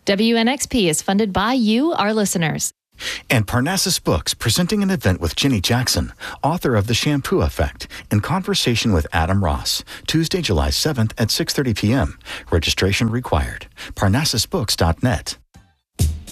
WNXP is funded by you, our listeners. And Parnassus Books, presenting an event with Ginny Jackson, author of The Shampoo Effect, in conversation with Adam Ross, Tuesday, July 7th at 6:30 p.m. Registration required. Parnassusbooks.net.